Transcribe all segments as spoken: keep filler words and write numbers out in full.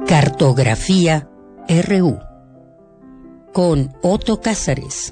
Cartografía R U con Otto Cázares.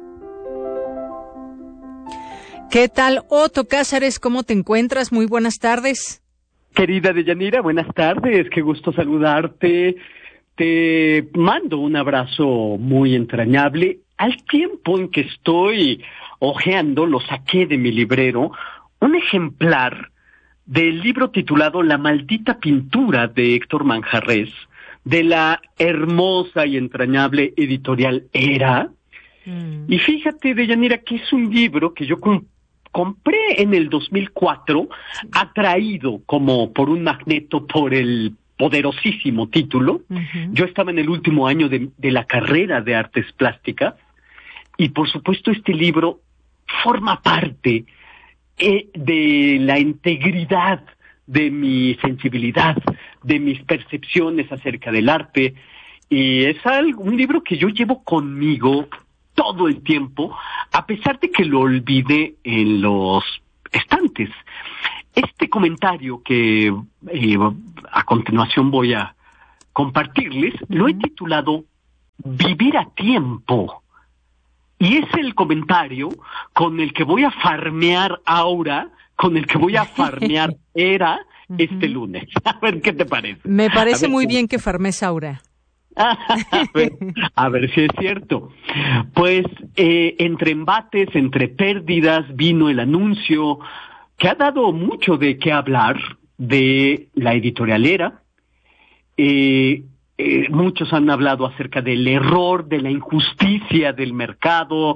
¿Qué tal, Otto Cázares? ¿Cómo te encuentras? Muy buenas tardes. Querida Deyanira, buenas tardes. Qué gusto saludarte. Te mando un abrazo muy entrañable. Al tiempo en que estoy hojeando, lo saqué de mi librero, un ejemplar del libro titulado La maldita pintura de Héctor Manjarrés, de la hermosa y entrañable editorial Era. Mm. Y fíjate, Deyanira, que es un libro que yo comp- compré en el dos mil cuatro, atraído como por un magneto por el poderosísimo título. Uh-huh. Yo estaba en el último año de, de la carrera de artes plásticas y, por supuesto, este libro forma parte eh, de la integridad de mi sensibilidad, de mis percepciones acerca del arte, y es algo, un libro que yo llevo conmigo todo el tiempo, a pesar de que lo olvidé en los estantes. Este comentario que eh, a continuación voy a compartirles, lo he titulado Vivir a tiempo. Y es el comentario con el que voy a farmear Aura, con el que voy a farmear Era este lunes. A ver qué te parece. Me parece muy bien que farmes Aura. a, ver, a ver si es cierto. Pues eh, entre embates, entre pérdidas, vino el anuncio que ha dado mucho de qué hablar de la editorial Era. Eh, eh, muchos han hablado acerca del error, de la injusticia del mercado.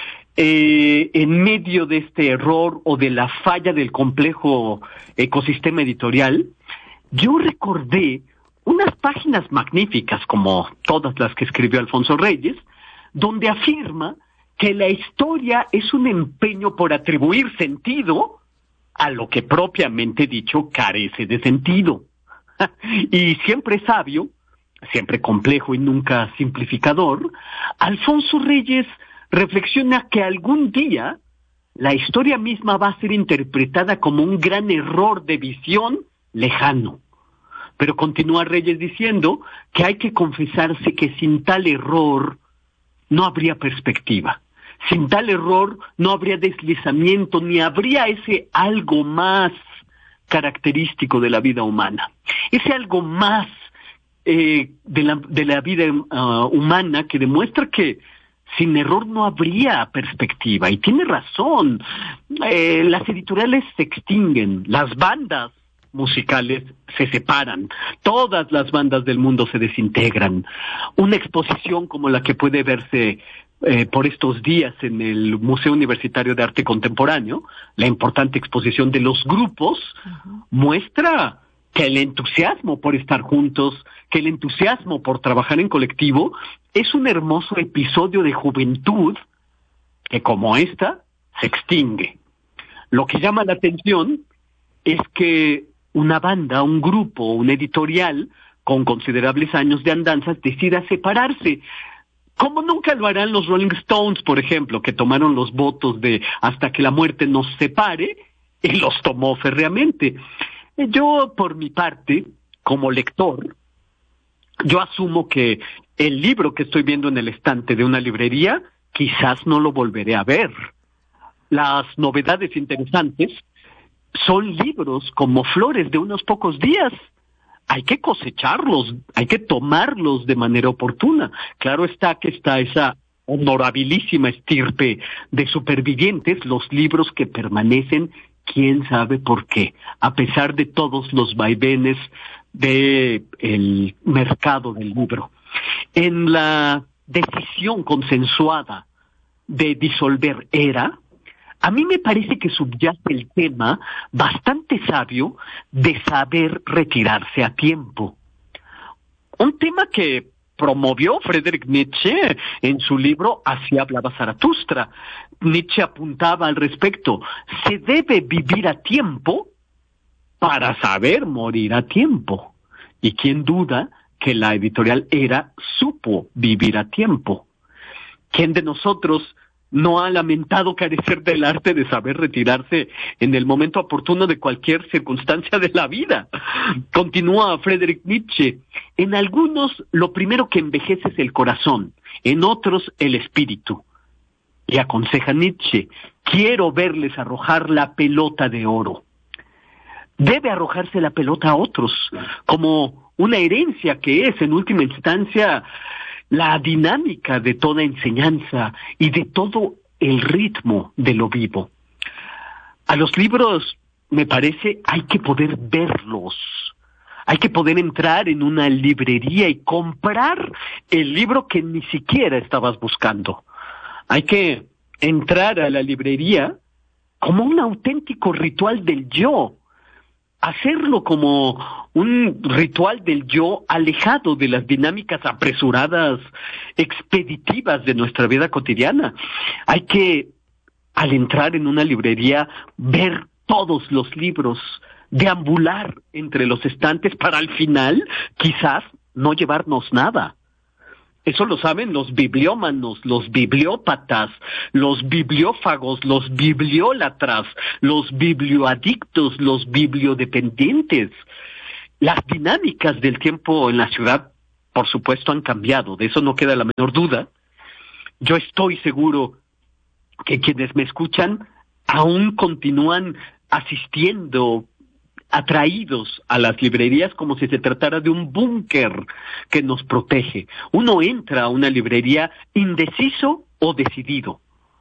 Eh, en medio de este error o de la falla del complejo ecosistema editorial, yo recordé unas páginas magníficas, como todas las que escribió Alfonso Reyes, donde afirma que la historia es un empeño por atribuir sentido a lo que propiamente dicho carece de sentido. Y siempre sabio, siempre complejo y nunca simplificador, Alfonso Reyes reflexiona que algún día la historia misma va a ser interpretada como un gran error de visión lejano. Pero continúa Reyes diciendo que hay que confesarse que sin tal error no habría perspectiva. Sin tal error no habría deslizamiento, ni habría ese algo más característico de la vida humana. Ese algo más eh, de, la, de la vida uh, humana que demuestra que sin error no habría perspectiva. Y tiene razón. Eh, las editoriales se extinguen, las bandas musicales se separan, todas las bandas del mundo se desintegran. Una exposición como la que puede verse eh, por estos días en el Museo Universitario de Arte Contemporáneo, la importante exposición de los grupos, uh-huh. muestra que el entusiasmo por estar juntos, que el entusiasmo por trabajar en colectivo es un hermoso episodio de juventud que, como esta, se extingue. Lo que llama la atención es que una banda, un grupo, una editorial con considerables años de andanzas decida separarse, como nunca lo harán los Rolling Stones, por ejemplo, que tomaron los votos de hasta que la muerte nos separe, y los tomó férreamente. Yo, por mi parte, como lector, yo asumo que el libro que estoy viendo en el estante de una librería, quizás no lo volveré a ver. Las novedades interesantes son libros como flores de unos pocos días. Hay que cosecharlos, hay que tomarlos de manera oportuna. Claro está que está esa honorabilísima estirpe de supervivientes, los libros que permanecen, quién sabe por qué, a pesar de todos los vaivenes del mercado del libro. En la decisión consensuada de disolver Era, a mí me parece que subyace el tema bastante sabio de saber retirarse a tiempo. Un tema que promovió Friedrich Nietzsche en su libro Así hablaba Zaratustra. Nietzsche apuntaba al respecto: se debe vivir a tiempo para saber morir a tiempo. Y quién duda que la editorial Era supo vivir a tiempo. ¿Quién de nosotros no ha lamentado carecer del arte de saber retirarse en el momento oportuno de cualquier circunstancia de la vida? Continúa Friedrich Nietzsche: En algunos, lo primero que envejece es el corazón, en otros, el espíritu. Y aconseja Nietzsche, quiero verles arrojar la pelota de oro. Debe arrojarse la pelota a otros, como una herencia que es, en última instancia, la dinámica de toda enseñanza y de todo el ritmo de lo vivo. A los libros, me parece, hay que poder verlos. Hay que poder entrar en una librería y comprar el libro que ni siquiera estabas buscando. Hay que entrar a la librería como un auténtico ritual del yo. Hacerlo como un ritual del yo alejado de las dinámicas apresuradas, expeditivas de nuestra vida cotidiana. Hay que, al entrar en una librería, ver todos los libros, deambular entre los estantes para al final, quizás, no llevarnos nada. Eso lo saben los bibliómanos, los bibliópatas, los bibliófagos, los bibliólatras, los biblioadictos, los bibliodependientes. Las dinámicas del tiempo en la ciudad, por supuesto, han cambiado, de eso no queda la menor duda. Yo estoy seguro que quienes me escuchan aún continúan asistiendo, atraídos a las librerías como si se tratara de un búnker que nos protege. Uno entra a una librería indeciso o decidido.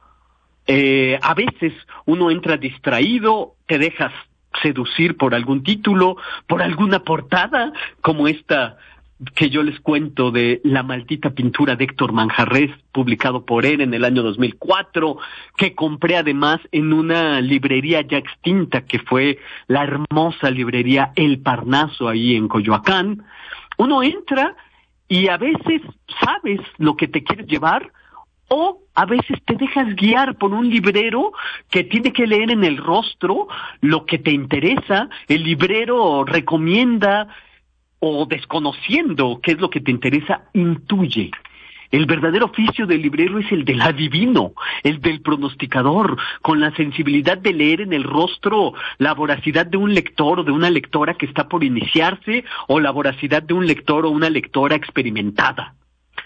Eh, a veces uno entra distraído, te dejas seducir por algún título, por alguna portada, como esta que yo les cuento de La maldita pintura de Héctor Manjarrés, publicado por él en el año dos mil cuatro, que compré además en una librería ya extinta, que fue la hermosa librería El Parnaso, ahí en Coyoacán. Uno entra y a veces sabes lo que te quieres llevar, o a veces te dejas guiar por un librero que tiene que leer en el rostro lo que te interesa. El librero recomienda, o desconociendo qué es lo que te interesa, intuye. El verdadero oficio del librero es el del adivino, el del pronosticador, con la sensibilidad de leer en el rostro la voracidad de un lector o de una lectora que está por iniciarse, o la voracidad de un lector o una lectora experimentada.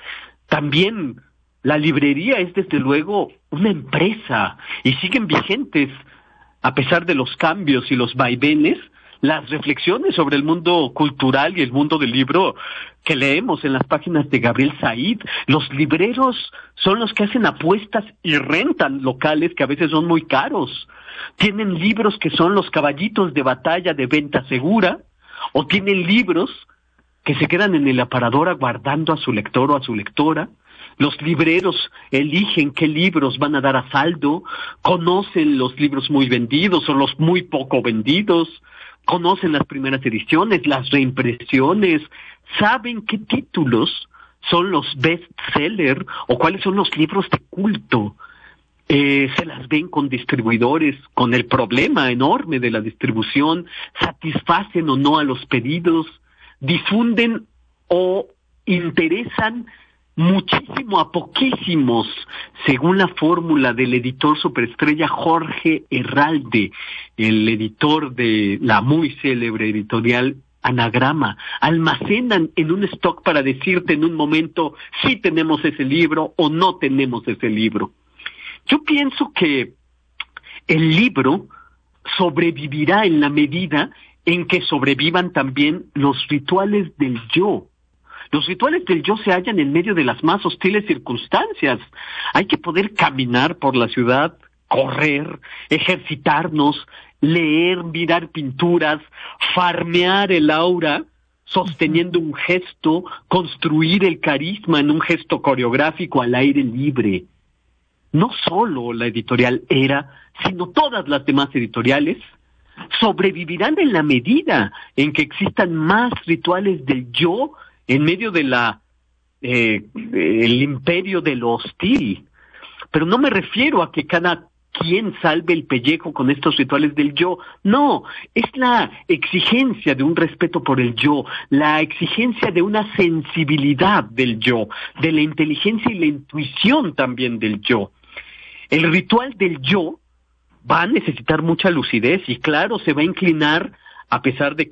También la librería es desde luego una empresa, y siguen vigentes, a pesar de los cambios y los vaivenes, las reflexiones sobre el mundo cultural y el mundo del libro que leemos en las páginas de Gabriel Said. Los libreros son los que hacen apuestas y rentan locales que a veces son muy caros. Tienen libros que son los caballitos de batalla de venta segura, o tienen libros que se quedan en el aparador aguardando a su lector o a su lectora. Los libreros eligen qué libros van a dar a saldo, conocen los libros muy vendidos o los muy poco vendidos, conocen las primeras ediciones, las reimpresiones, saben qué títulos son los best-seller o cuáles son los libros de culto. Eh, se las ven con distribuidores, con el problema enorme de la distribución, satisfacen o no a los pedidos, difunden o interesan muchísimo a poquísimos, según la fórmula del editor superestrella Jorge Herralde, el editor de la muy célebre editorial Anagrama. Almacenan en un stock para decirte en un momento si tenemos ese libro o no tenemos ese libro. Yo pienso que el libro sobrevivirá en la medida en que sobrevivan también los rituales del yo. Los rituales del yo se hallan en medio de las más hostiles circunstancias. Hay que poder caminar por la ciudad, correr, ejercitarnos, leer, mirar pinturas, farmear el aura, sosteniendo un gesto, construir el carisma en un gesto coreográfico al aire libre. No solo la editorial Era, sino todas las demás editoriales sobrevivirán en la medida en que existan más rituales del yo en medio de la eh, el imperio de lo hostil. Pero no me refiero a que cada quien salve el pellejo con estos rituales del yo. No, es la exigencia de un respeto por el yo, la exigencia de una sensibilidad del yo, de la inteligencia y la intuición también del yo. El ritual del yo va a necesitar mucha lucidez y claro, se va a inclinar, a pesar de que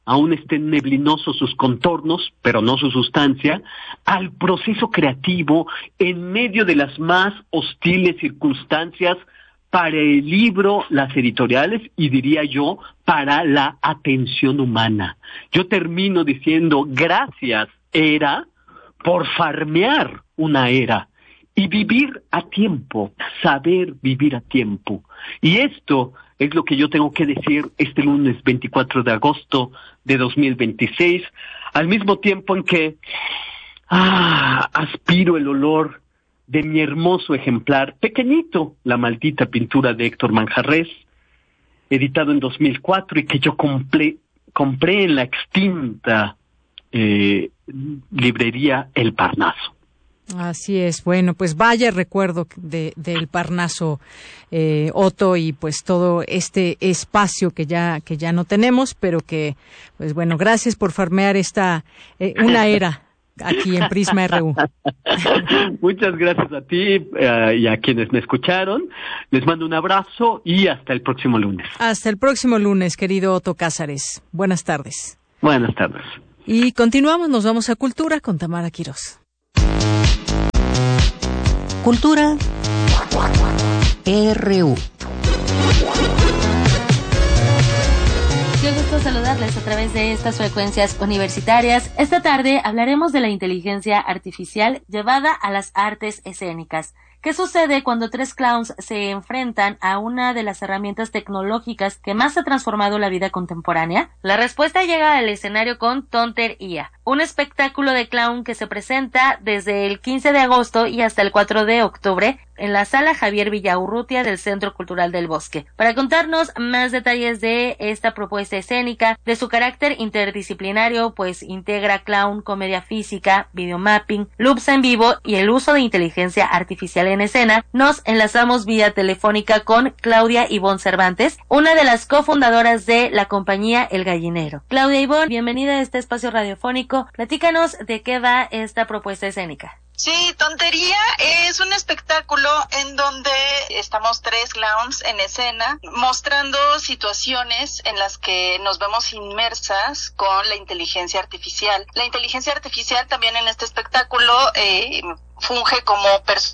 aún estén neblinosos sus contornos, pero no su sustancia, al proceso creativo en medio de las más hostiles circunstancias para el libro, las editoriales y diría yo, para la atención humana. Yo termino diciendo gracias, era, por farmear una era y vivir a tiempo, saber vivir a tiempo. Y esto es lo que yo tengo que decir este lunes veinticuatro de agosto de dos mil veintiséis, al mismo tiempo en que ah, aspiro el olor de mi hermoso ejemplar, pequeñito, La maldita pintura de Héctor Manjarrés, editado en dos mil cuatro y que yo compré, compré en la extinta eh, librería El Parnaso. Así es, bueno, pues vaya recuerdo de del Parnaso, eh, Otto, y pues todo este espacio que ya que ya no tenemos, pero que, pues bueno, gracias por farmear esta eh, una era aquí en Prisma R U. Muchas gracias a ti uh, y a quienes me escucharon. Les mando un abrazo y hasta el próximo lunes. Hasta el próximo lunes, querido Otto Cázares. Buenas tardes. Buenas tardes. Y continuamos, nos vamos a Cultura con Tamara Quirós. Cultura R U. Qué gusto saludarles a través de estas frecuencias universitarias. Esta tarde hablaremos de la inteligencia artificial llevada a las artes escénicas. ¿Qué sucede cuando tres clowns se enfrentan a una de las herramientas tecnológicas que más ha transformado la vida contemporánea? La respuesta llega al escenario con Tontería, un espectáculo de clown que se presenta desde el quince de agosto y hasta el cuatro de octubre en la Sala Javier Villaurrutia del Centro Cultural del Bosque. Para contarnos más detalles de esta propuesta escénica, de su carácter interdisciplinario, pues integra clown, comedia física, videomapping, loops en vivo y el uso de inteligencia artificial en escena, nos enlazamos vía telefónica con Claudia Ivonne Cervantes, una de las cofundadoras de la compañía El Gallinero. Claudia Ivonne, bienvenida a este espacio radiofónico. Platícanos de qué va esta propuesta escénica. Sí, Tontería es un espectáculo en donde estamos tres clowns en escena mostrando situaciones en las que nos vemos inmersas con la inteligencia artificial. La inteligencia artificial también en este espectáculo eh, funge como personaje.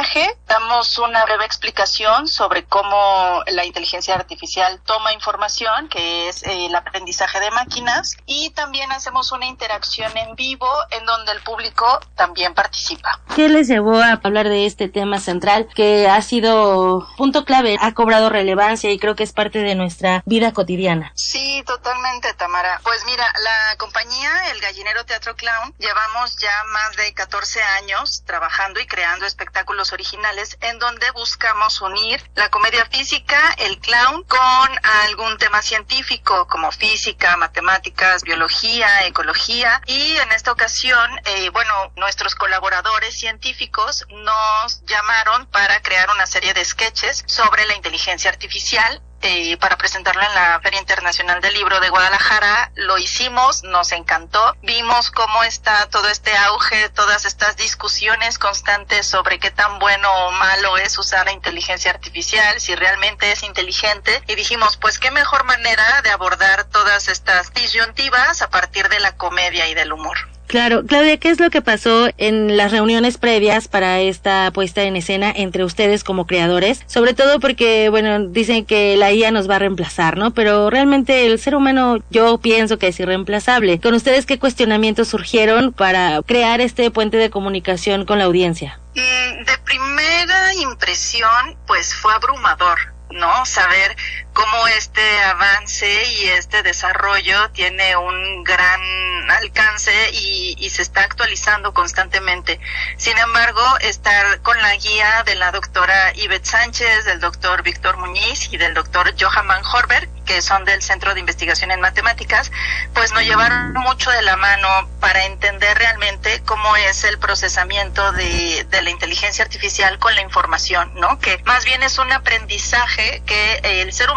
Damos una breve explicación sobre cómo la inteligencia artificial toma información, que es eh, el aprendizaje de máquinas, y también hacemos una interacción en vivo en donde el público también participa. ¿Qué les llevó a hablar de este tema central que ha sido punto clave, ha cobrado relevancia y creo que es parte de nuestra vida cotidiana? Sí, totalmente, Tamara. Pues mira, la compañía El Gallinero Teatro Clown llevamos ya más de catorce años trabajando y creando espectáculos originales en donde buscamos unir la comedia física, el clown, con algún tema científico como física, matemáticas, biología, ecología, y en esta ocasión, eh, bueno, nuestros colaboradores científicos nos llamaron para crear una serie de sketches sobre la inteligencia artificial. Eh, para presentarlo en la Feria Internacional del Libro de Guadalajara. Lo hicimos, nos encantó, vimos cómo está todo este auge, todas estas discusiones constantes sobre qué tan bueno o malo es usar la inteligencia artificial, si realmente es inteligente, y dijimos, pues qué mejor manera de abordar todas estas disyuntivas a partir de la comedia y del humor. Claro. Claudia, ¿qué es lo que pasó en las reuniones previas para esta puesta en escena entre ustedes como creadores? Sobre todo porque, bueno, dicen que la I A nos va a reemplazar, ¿no? Pero realmente el ser humano yo pienso que es irreemplazable. ¿Con ustedes qué cuestionamientos surgieron para crear este puente de comunicación con la audiencia? De primera impresión, pues fue abrumador, ¿no? Saber cómo este avance y este desarrollo tiene un gran alcance y, y se está actualizando constantemente. Sin embargo, estar con la guía de la doctora Ivette Sánchez, del doctor Víctor Muñiz y del doctor Johan Van Horber, que son del Centro de Investigación en Matemáticas, pues nos llevaron mucho de la mano para entender realmente cómo es el procesamiento de, de la inteligencia artificial con la información, ¿no? Que más bien es un aprendizaje que el ser humano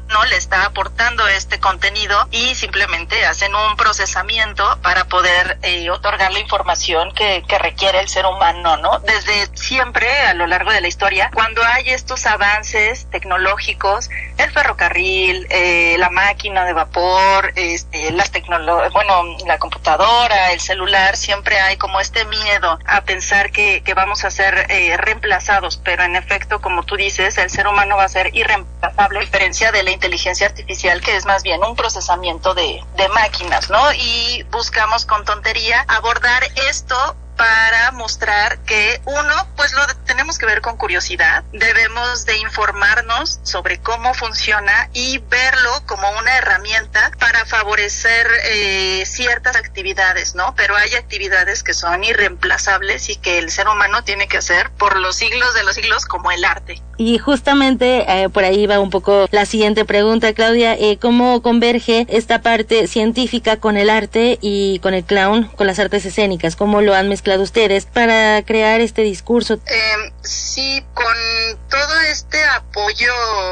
le está aportando este contenido y simplemente hacen un procesamiento para poder eh, otorgar la información que, que requiere el ser humano, ¿no? Desde siempre, a lo largo de la historia, cuando hay estos avances tecnológicos, el ferrocarril, eh, la máquina de vapor, este, las tecnologías, bueno, la computadora, el celular, siempre hay como este miedo a pensar que, que vamos a ser eh, reemplazados, pero en efecto, como tú dices, el ser humano va a ser irreemplazable, a diferencia de la inteligencia artificial, que es más bien un procesamiento de, de máquinas, ¿no? Y buscamos con tontería abordar esto para mostrar que uno, pues lo de, tenemos que ver con curiosidad, debemos de informarnos sobre cómo funciona y verlo como una herramienta para favorecer eh, ciertas actividades, ¿no? Pero hay actividades que son irreemplazables y que el ser humano tiene que hacer por los siglos de los siglos, como el arte. Y justamente eh, por ahí va un poco la siguiente pregunta, Claudia, eh, ¿cómo converge esta parte científica con el arte y con el clown, con las artes escénicas? ¿Cómo lo han mezclado ustedes para crear este discurso? Eh, sí, con todo este apoyo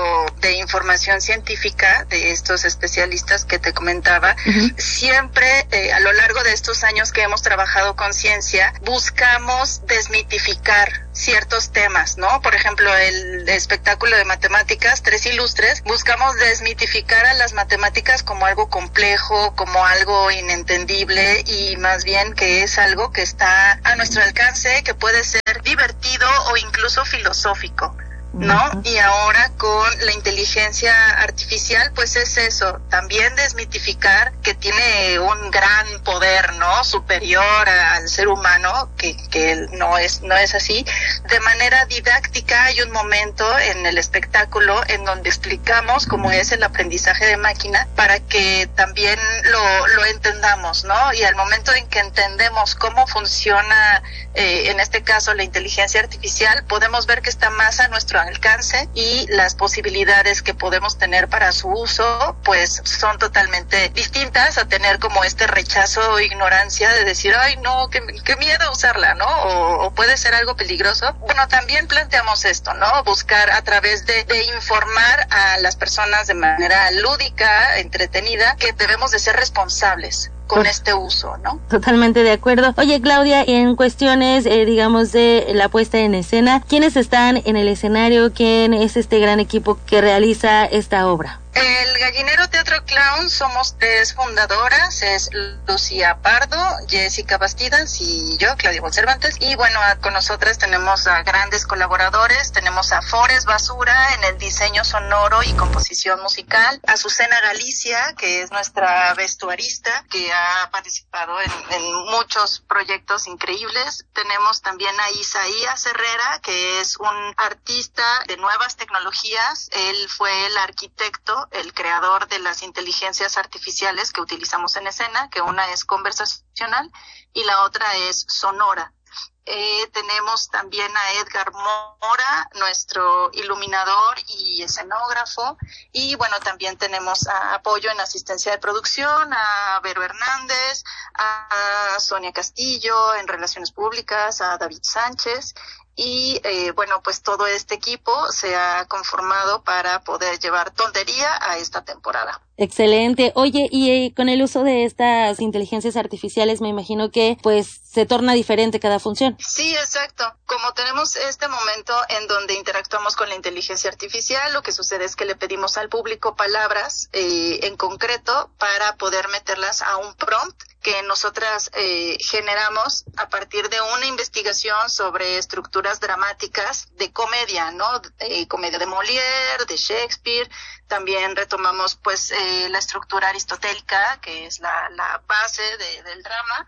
de información científica de estos especialistas que te comentaba, uh-huh. siempre eh, a lo largo de estos años que hemos trabajado con ciencia, buscamos desmitificar ciertos temas, ¿no? Por ejemplo, el espectáculo de matemáticas, Tres Ilustres, buscamos desmitificar a las matemáticas como algo complejo, como algo inentendible, y más bien que es algo que está a nuestro alcance, que puede ser divertido o incluso filosófico, ¿no? Uh-huh. Y ahora con la inteligencia artificial, pues es eso, también desmitificar que tiene un gran poder, ¿no? Superior al ser humano, que, que no es, no es así. De manera didáctica hay un momento en el espectáculo en donde explicamos cómo es el aprendizaje de máquina para que también lo, lo entendamos, ¿no? Y al momento en que entendemos cómo funciona, eh, en este caso la inteligencia artificial, podemos ver que está más a nuestro alcance y las posibilidades que podemos tener para su uso pues son totalmente distintas a tener como este rechazo o ignorancia de decir, ay no, qué, qué miedo usarla, ¿no? O, o puede ser algo peligroso. Bueno, también planteamos esto, ¿no? Buscar a través de, de informar a las personas de manera lúdica, entretenida, que debemos de ser responsables con este uso, ¿no? Totalmente de acuerdo. Oye, Claudia, en cuestiones, eh, digamos, de la puesta en escena, ¿quiénes están en el escenario? ¿Quién es este gran equipo que realiza esta obra? El Gallinero Teatro Clown somos tres fundadoras, es Lucía Pardo, Jessica Bastidas y yo, Claudia Cervantes, y bueno, a, con nosotras tenemos a grandes colaboradores, tenemos a Forest Basura en el diseño sonoro y composición musical, a Azucena Galicia, que es nuestra vestuarista, que ha participado en, en muchos proyectos increíbles, tenemos también a Isaías Herrera, que es un artista de nuevas tecnologías, él fue el arquitecto, el creador de las inteligencias artificiales que utilizamos en escena, que una es conversacional y la otra es sonora. Eh, tenemos también a Edgar Mora, nuestro iluminador y escenógrafo, y bueno, también tenemos a, apoyo en asistencia de producción, a Vero Hernández, a, a Sonia Castillo en Relaciones Públicas, a David Sánchez. Y eh, bueno, pues todo este equipo se ha conformado para poder llevar tontería a esta temporada. Excelente. Oye, y eh, con el uso de estas inteligencias artificiales me imagino que pues se torna diferente cada función. Sí, exacto. Como tenemos este momento en donde interactuamos con la inteligencia artificial, lo que sucede es que le pedimos al público palabras eh, en concreto para poder meterlas a un prompt que nosotras eh, generamos a partir de una investigación sobre estructuras dramáticas de comedia, ¿no? Eh, comedia de Molière, de Shakespeare. También retomamos pues eh, la estructura aristotélica, que es la, la base de, del drama.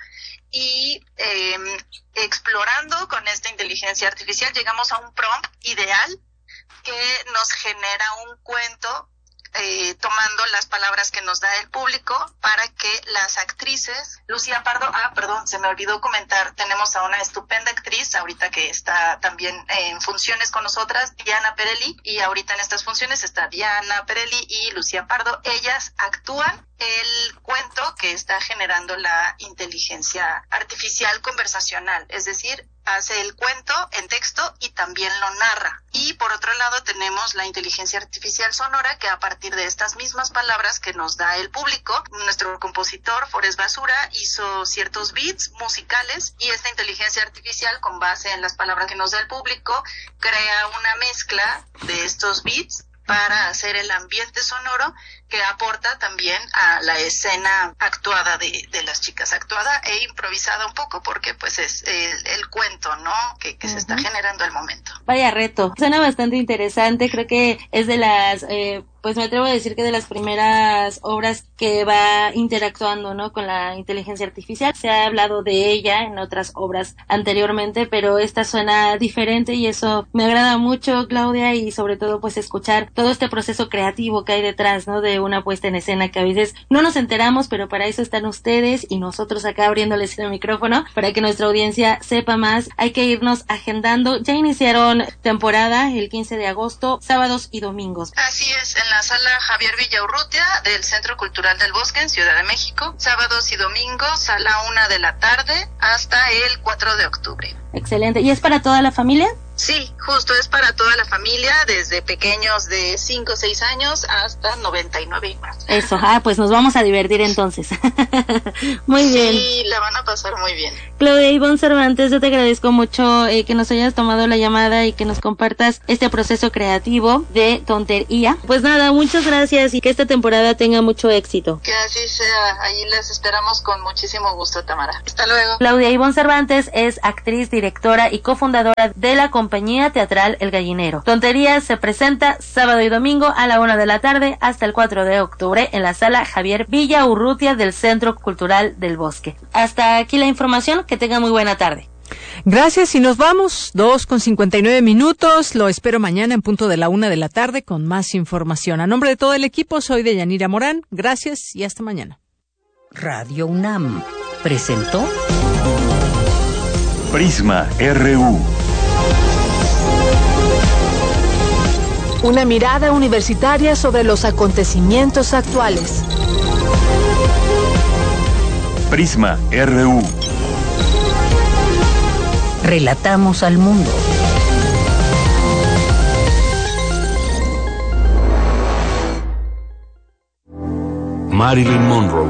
Y eh, explorando con esta inteligencia artificial llegamos a un prompt ideal que nos genera un cuento Eh, tomando las palabras que nos da el público para que las actrices, Lucía Pardo, ah, perdón, se me olvidó comentar, tenemos a una estupenda actriz ahorita que está también en funciones con nosotras, Diana Perelli, y ahorita en estas funciones está Diana Perelli y Lucía Pardo. Ellas actúan el cuento que está generando la inteligencia artificial conversacional, es decir, hace el cuento en texto y también lo narra. Y por otro lado tenemos la inteligencia artificial sonora, que a partir de estas mismas palabras que nos da el público, nuestro compositor Forest Basura hizo ciertos beats musicales y esta inteligencia artificial, con base en las palabras que nos da el público, crea una mezcla de estos beats para hacer el ambiente sonoro que aporta también a la escena actuada de, de las chicas, actuada e improvisada un poco, porque pues es el, el cuento, ¿no? Que, que uh-huh. se está generando al momento. Vaya reto, suena bastante interesante, creo que es de las, eh, pues me atrevo a decir que de las primeras obras que va interactuando, ¿no? Con la inteligencia artificial. Se ha hablado de ella en otras obras anteriormente, pero esta suena diferente y eso me agrada mucho, Claudia, y sobre todo pues escuchar todo este proceso creativo que hay detrás, ¿no? De una puesta en escena que a veces no nos enteramos, pero para eso están ustedes y nosotros acá abriéndoles el micrófono para que nuestra audiencia sepa más. Hay que irnos agendando. Ya iniciaron temporada el quince de agosto, sábados y domingos. Así es, en la sala Javier Villaurrutia del Centro Cultural del Bosque en Ciudad de México, sábados y domingos a la una de la tarde hasta el cuatro de octubre. Excelente. ¿Y es para toda la familia? Sí, justo, es para toda la familia, desde pequeños de cinco o seis años hasta noventa y nueve y más. Eso, ah, pues nos vamos a divertir entonces. Muy sí, bien. Sí, la van a pasar muy bien. Claudia Ivonne Cervantes, yo te agradezco mucho eh, que nos hayas tomado la llamada y que nos compartas este proceso creativo de Tontería. Pues nada, muchas gracias y que esta temporada tenga mucho éxito. Que así sea, ahí les esperamos con muchísimo gusto, Tamara. Hasta luego. Claudia Ivonne Cervantes es actriz, directora y cofundadora de la compañía teatral El Gallinero. Tonterías se presenta sábado y domingo a la una de la tarde hasta el cuatro de octubre en la sala Javier Villaurrutia del Centro Cultural del Bosque. Hasta aquí la información, que tengan muy buena tarde. Gracias y nos vamos, dos con cincuenta y nueve minutos, lo espero mañana en punto de la una de la tarde con más información. A nombre de todo el equipo, soy Deyanira Morán, gracias y hasta mañana. Radio UNAM presentó Prisma R U. Una mirada universitaria sobre los acontecimientos actuales. Prisma R U. Relatamos al mundo. Marilyn Monroe.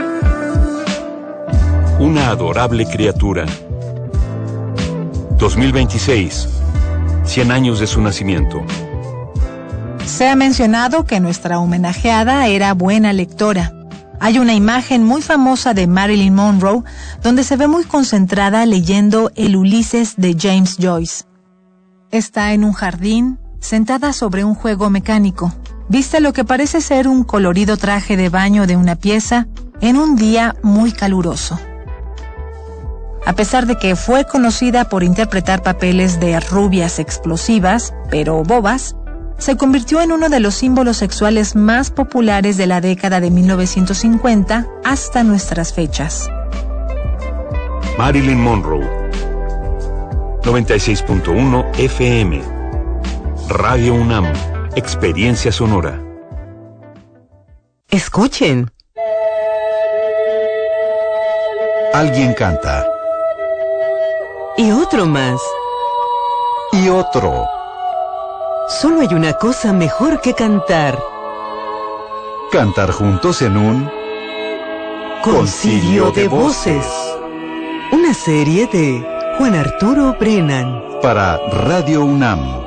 Una adorable criatura. dos mil veintiséis. cien años de su nacimiento. Se ha mencionado que nuestra homenajeada era buena lectora. Hay una imagen muy famosa de Marilyn Monroe donde se ve muy concentrada leyendo el Ulises de James Joyce. Está en un jardín, sentada sobre un juego mecánico. Viste lo que parece ser un colorido traje de baño de una pieza en un día muy caluroso. A pesar de que fue conocida por interpretar papeles de rubias explosivas, pero bobas, se convirtió en uno de los símbolos sexuales más populares de la década de mil novecientos cincuenta hasta nuestras fechas. Marilyn Monroe. noventa y seis punto uno F M. Radio UNAM. Experiencia sonora. Escuchen. Alguien canta. Y otro más. Y otro. Solo hay una cosa mejor que cantar. Cantar juntos en un Concilio de Voces. Una serie de Juan Arturo Brennan. Para Radio UNAM.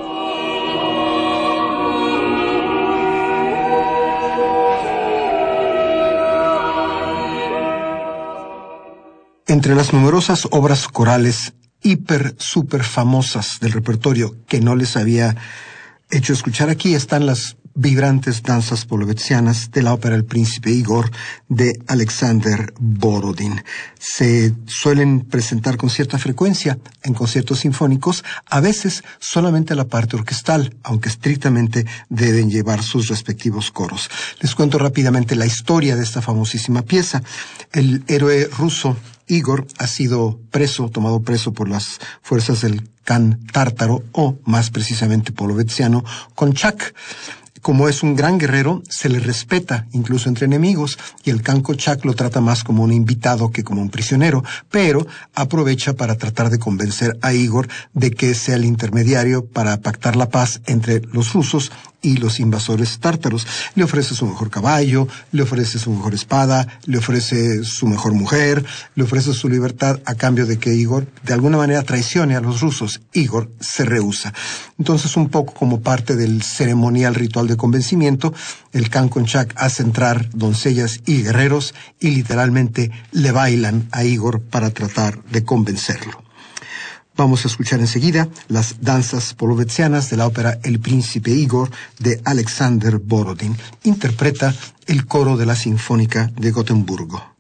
Entre las numerosas obras corales hiper, super famosas del repertorio que no les había hecho escuchar aquí están las vibrantes danzas polovetzianas de la ópera El Príncipe Igor de Alexander Borodin. Se suelen presentar con cierta frecuencia en conciertos sinfónicos, a veces solamente la parte orquestal, aunque estrictamente deben llevar sus respectivos coros. Les cuento rápidamente la historia de esta famosísima pieza. El héroe ruso Igor ha sido preso, tomado preso por las fuerzas del Khan tártaro, o más precisamente polovetziano, Konchak. como es un gran guerrero, se le respeta incluso entre enemigos, y el Khan Kochak lo trata más como un invitado que como un prisionero, pero aprovecha para tratar de convencer a Igor de que sea el intermediario para pactar la paz entre los rusos y los invasores tártaros. Le ofrece su mejor caballo, le ofrece su mejor espada, le ofrece su mejor mujer, le ofrece su libertad a cambio de que Igor de alguna manera traicione a los rusos. Igor se rehúsa. Entonces, un poco como parte del ceremonial ritual de convencimiento, el Khan Kochak hace entrar doncellas y guerreros y literalmente le bailan a Igor para tratar de convencerlo. Vamos a escuchar enseguida las danzas polovetzianas de la ópera El Príncipe Igor de Alexander Borodin. Interpreta el coro de la Sinfónica de Gotemburgo.